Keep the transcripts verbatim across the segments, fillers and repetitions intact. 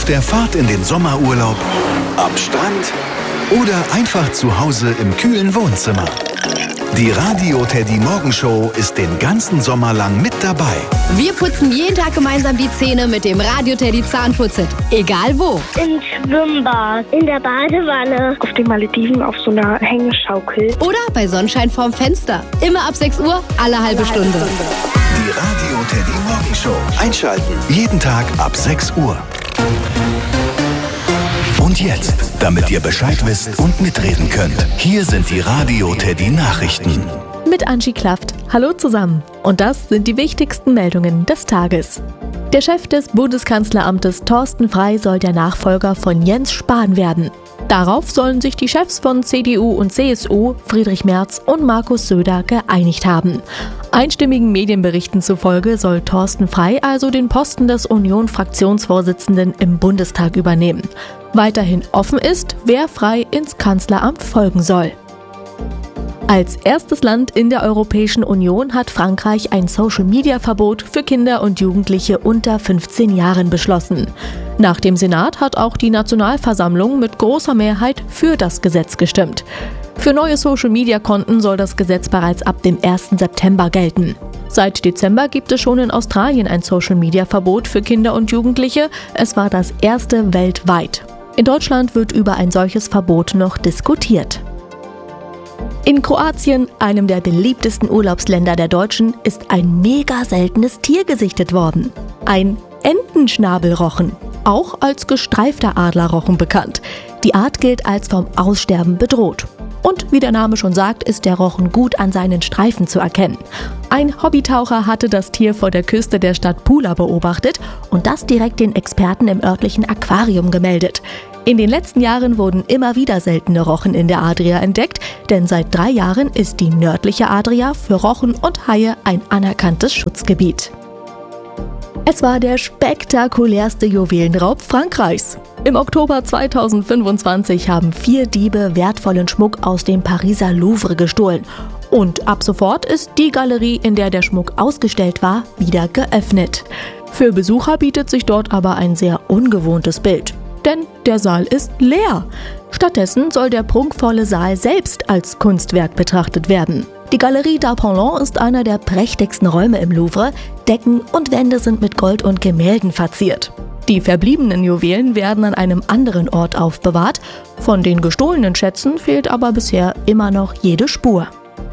Auf der Fahrt in den Sommerurlaub, am Strand oder einfach zu Hause im kühlen Wohnzimmer. Die Radio Teddy Morgenshow ist den ganzen Sommer lang mit dabei. Wir putzen jeden Tag gemeinsam die Zähne mit dem Radio Teddy Zahnputzset. Egal wo. Im Schwimmbad, in der Badewanne, auf den Malediven auf so einer Hängeschaukel. Oder bei Sonnenschein vorm Fenster. Immer ab sechs Uhr, alle halbe Stunde. Die Radio Teddy Morgenshow. Einschalten. Jeden Tag ab sechs Uhr. Und jetzt, damit ihr Bescheid wisst und mitreden könnt, hier sind die Radio Teddy Nachrichten. Mit Angie Klaft. Hallo zusammen. Und das sind die wichtigsten Meldungen des Tages. Der Chef des Bundeskanzleramtes Thorsten Frey soll der Nachfolger von Jens Spahn werden. Darauf sollen sich die Chefs von C D U und C S U, Friedrich Merz und Markus Söder, geeinigt haben. Einstimmigen Medienberichten zufolge soll Thorsten Frey also den Posten des Union-Fraktionsvorsitzenden im Bundestag übernehmen. Weiterhin offen ist, wer Frey ins Kanzleramt folgen soll. Als erstes Land in der Europäischen Union hat Frankreich ein Social-Media-Verbot für Kinder und Jugendliche unter fünfzehn Jahren beschlossen. Nach dem Senat hat auch die Nationalversammlung mit großer Mehrheit für das Gesetz gestimmt. Für neue Social-Media-Konten soll das Gesetz bereits ab dem ersten September gelten. Seit Dezember gibt es schon in Australien ein Social-Media-Verbot für Kinder und Jugendliche. Es war das erste weltweit. In Deutschland wird über ein solches Verbot noch diskutiert. In Kroatien, einem der beliebtesten Urlaubsländer der Deutschen, ist ein mega seltenes Tier gesichtet worden. Ein Entenschnabelrochen, auch als gestreifter Adlerrochen bekannt. Die Art gilt als vom Aussterben bedroht. Und wie der Name schon sagt, ist der Rochen gut an seinen Streifen zu erkennen. Ein Hobbytaucher hatte das Tier vor der Küste der Stadt Pula beobachtet und das direkt den Experten im örtlichen Aquarium gemeldet. In den letzten Jahren wurden immer wieder seltene Rochen in der Adria entdeckt, denn seit drei Jahren ist die nördliche Adria für Rochen und Haie ein anerkanntes Schutzgebiet. Es war der spektakulärste Juwelenraub Frankreichs. Im Oktober zweitausendfünfundzwanzig haben vier Diebe wertvollen Schmuck aus dem Pariser Louvre gestohlen. Und ab sofort ist die Galerie, in der der Schmuck ausgestellt war, wieder geöffnet. Für Besucher bietet sich dort aber ein sehr ungewohntes Bild. Denn der Saal ist leer. Stattdessen soll der prunkvolle Saal selbst als Kunstwerk betrachtet werden. Die Galerie d'Apollon ist einer der prächtigsten Räume im Louvre. Decken und Wände sind mit Gold und Gemälden verziert. Die verbliebenen Juwelen werden an einem anderen Ort aufbewahrt. Von den gestohlenen Schätzen fehlt aber bisher immer noch jede Spur.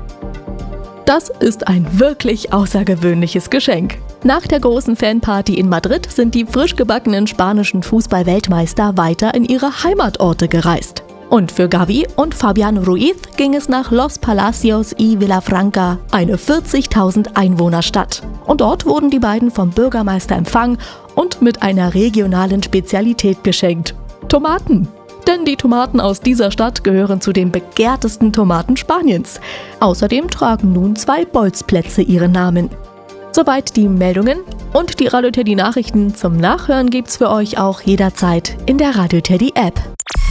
Das ist ein wirklich außergewöhnliches Geschenk. Nach der großen Fanparty in Madrid sind die frisch gebackenen spanischen Fußball-Weltmeister weiter in ihre Heimatorte gereist. Und für Gavi und Fabian Ruiz ging es nach Los Palacios y Vilafranca, eine vierzigtausend Einwohnerstadt. Und dort wurden die beiden vom Bürgermeister empfangen und mit einer regionalen Spezialität geschenkt: Tomaten. Denn die Tomaten aus dieser Stadt gehören zu den begehrtesten Tomaten Spaniens. Außerdem tragen nun zwei Bolzplätze ihren Namen. Soweit die Meldungen, und die Radio Teddy Nachrichten zum Nachhören gibt's für euch auch jederzeit in der Radio Teddy App.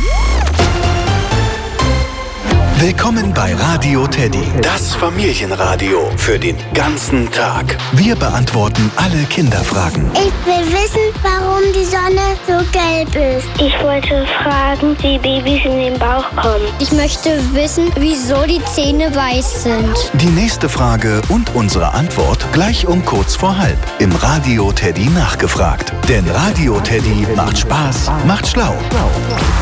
Willkommen bei Radio Teddy, das Familienradio für den ganzen Tag. Wir beantworten alle Kinderfragen. Ich will wissen, warum die Sonne so gelb ist. Ich wollte fragen, wie Babys in den Bauch kommen. Ich möchte wissen, wieso die Zähne weiß sind. Die nächste Frage und unsere Antwort gleich um kurz vor halb im Radio Teddy nachgefragt. Denn Radio Teddy macht Spaß, macht schlau.